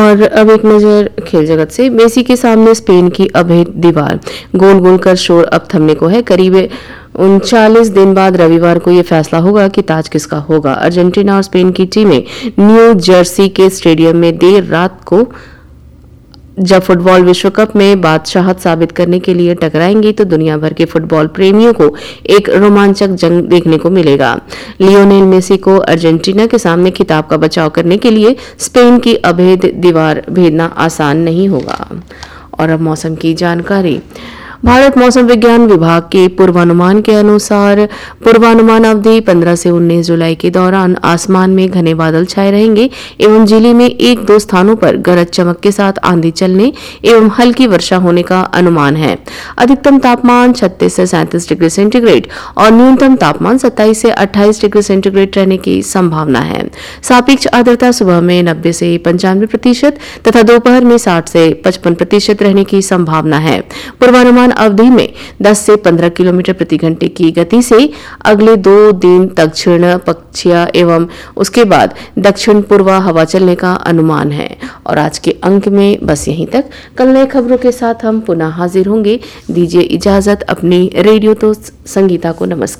और अब एक नजर खेल जगत से। मेसी के सामने स्पेन की अभेद दीवार, गोल गोल कर शोर अब थमने को है। करीब 39 दिन बाद रविवार को यह फैसला होगा कि ताज किसका होगा। अर्जेंटीना और स्पेन की टीमें न्यू जर्सी के स्टेडियम में देर रात को जब फुटबॉल विश्व कप में बादशाहत साबित करने के लिए टकराएंगी तो दुनिया भर के फुटबॉल प्रेमियों को एक रोमांचक जंग देखने को मिलेगा। लियोनेल मेसी को अर्जेंटीना के सामने खिताब का बचाव करने के लिए स्पेन की अभेद दीवार भेदना आसान नहीं होगा। और अब मौसम की जानकारी। भारत मौसम विज्ञान विभाग के पूर्वानुमान के अनुसार पूर्वानुमान अवधि 15 से 19 जुलाई के दौरान आसमान में घने बादल छाए रहेंगे एवं जिले में एक दो स्थानों पर गरज चमक के साथ आंधी चलने एवं हल्की वर्षा होने का अनुमान है। अधिकतम तापमान 36 से 37 डिग्री सेंटीग्रेड और न्यूनतम तापमान 27 से 28 डिग्री सेंटीग्रेड रहने की संभावना है। सापेक्ष आर्द्रता सुबह में 90 से 95% तथा दोपहर में 60 से 55% रहने की संभावना है। पूर्वानुमान अवधि में 10 से 15 किलोमीटर प्रति घंटे की गति से अगले 2 दिन दक्षिण पश्चिम एवं उसके बाद दक्षिण पूर्व हवा चलने का अनुमान है। और आज के अंक में बस यहीं तक। कल नए खबरों के साथ हम पुनः हाजिर होंगे। दीजिए इजाजत। अपनी रेडियो तो संगीता को नमस्कार।